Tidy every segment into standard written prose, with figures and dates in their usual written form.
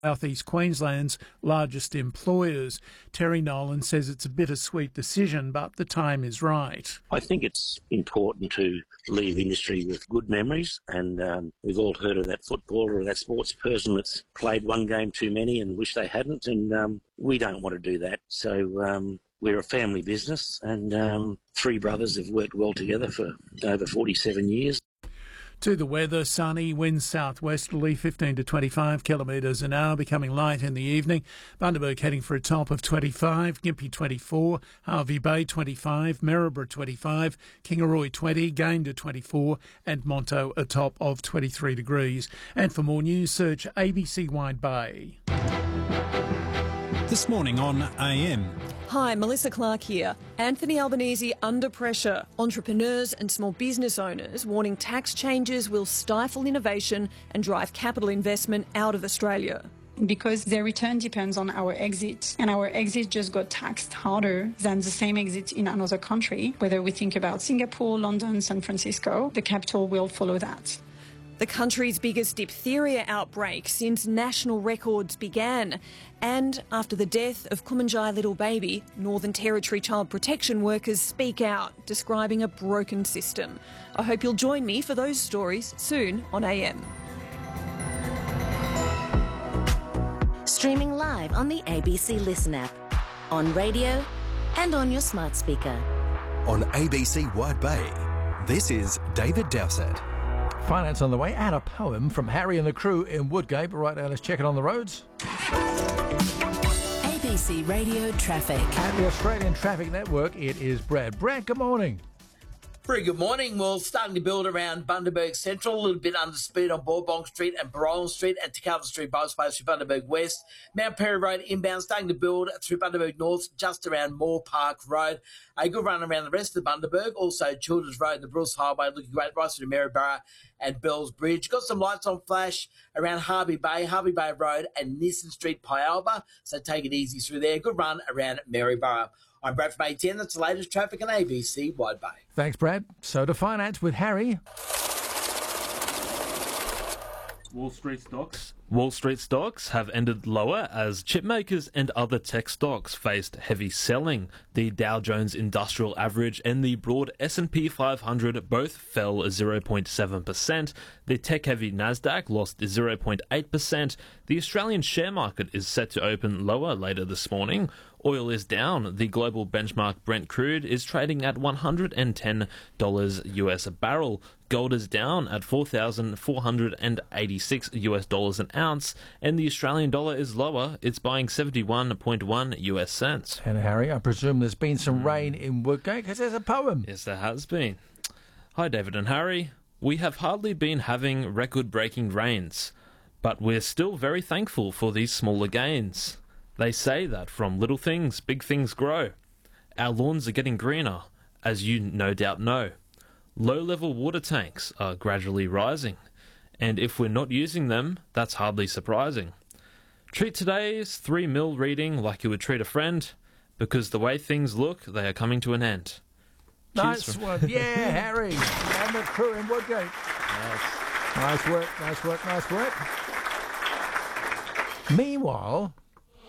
Southeast Queensland's largest employers. Terry Nolan says it's a bittersweet decision, but the time is right. I think it's important to leave industry with good memories, and we've all heard of that footballer or that sports person that's played one game too many and wish they hadn't, and we don't want to do that. So we're a family business, and three brothers have worked well together for over 47 years. To the weather, sunny, winds southwesterly, 15 to 25 kilometres an hour, becoming light in the evening. Bundaberg heading for a top of 25, Gympie 24, Hervey Bay 25, Maryborough 25, Kingaroy 20, Gayndah to 24, and Monto a top of 23 degrees. And for more news, search ABC Wide Bay. This morning on AM. Hi, Melissa Clark here. Anthony Albanese under pressure. Entrepreneurs and small business owners warning tax changes will stifle innovation and drive capital investment out of Australia. Because their return depends on our exit, and our exit just got taxed harder than the same exit in another country. Whether we think about Singapore, London, San Francisco, the capital will follow that. The country's biggest diphtheria outbreak since national records began. And after the death of Kumanjai little baby, Northern Territory child protection workers speak out, describing a broken system. I hope you'll join me for those stories soon on AM. Streaming live on the ABC Listen app, on radio and on your smart speaker. On ABC Wide Bay, this is David Dowsett. Finance on the way, and a poem from Harry and the crew in Woodgate. Right now, let's check it on the roads. ABC Radio Traffic. At the Australian Traffic Network, it is Brad. Brad, good morning. Very good morning. Well, starting to build around Bundaberg Central, a little bit under speed on Bourbon Street and Barolan Street, and to Calvin Street bypass through Bundaberg West. Mount Perry Road inbound, starting to build through Bundaberg North, just around Moore Park Road. A good run around the rest of Bundaberg. Also, Childers Road and the Bruce Highway looking great right through Maryborough and Bells Bridge. Got some lights on flash around Hervey Bay Road and Nissen Street, Pialba. So take it easy through there. Good run around Maryborough. I'm Brad from A10. That's the latest traffic on ABC Wide Bay. Thanks, Brad. So to finance with Harry. Wall Street stocks have ended lower as chipmakers and other tech stocks faced heavy selling. The Dow Jones Industrial Average and the broad S&P 500 both fell 0.7%. The tech-heavy Nasdaq lost 0.8%. The Australian share market is set to open lower later this morning. Oil is down. The global benchmark Brent crude is trading at $110 US a barrel. Gold is down at $4,486 an ounce, and the Australian dollar is lower. It's buying 71.1 US cents. And Harry, I presume there's been some rain in Woodgate because there's a poem. Yes, there has been. Hi, David and Harry. We have hardly been having record-breaking rains, but we're still very thankful for these smaller gains. They say that from little things, big things grow. Our lawns are getting greener, as you no doubt know. Low-level water tanks are gradually rising, and if we're not using them, that's hardly surprising. Treat today's 3 mil reading like you would treat a friend, because the way things look, they are coming to an end. Nice one. Yeah, Harry. And the crew in Woodgate. Nice work. Meanwhile...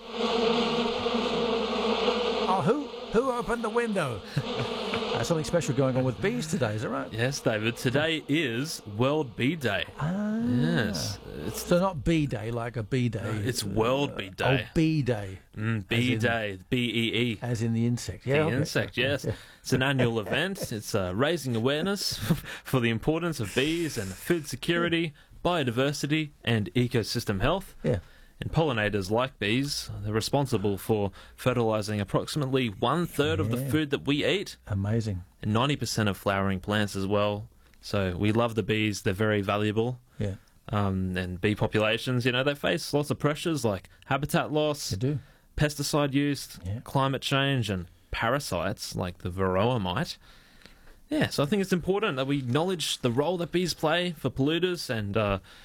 Oh, who opened the window? Something special going on with bees today, is that right? Yes, David. Today is World Bee Day. Yes. So not Bee Day, like a bee day. It's World Bee Day. Oh, Bee Day. Bee Day. B-E-E. As in the insect. Yeah, the insect, yes. It's an annual event. It's raising awareness for the importance of bees and food security, biodiversity, and ecosystem health. Yeah. And pollinators like bees, they're responsible for fertilising approximately 1/3 of the food that we eat. Amazing. And 90% of flowering plants as well. So we love the bees. They're very valuable. Yeah. And bee populations, they face lots of pressures like habitat loss, they do. pesticide use, climate change, and parasites like the varroa mite. Yeah, so I think it's important that we acknowledge the role that bees play for polluters and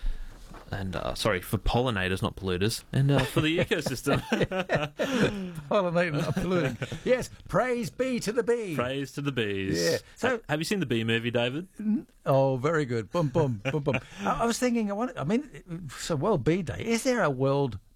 for pollinators, not polluters, and for the ecosystem. Pollinating, not polluting. Yes, praise be to the bee. Praise to the bees. Yeah. So, have you seen the Bee Movie, David? Oh, very good. Boom, boom, boom, boom. I was thinking, so World Bee Day. Is there a World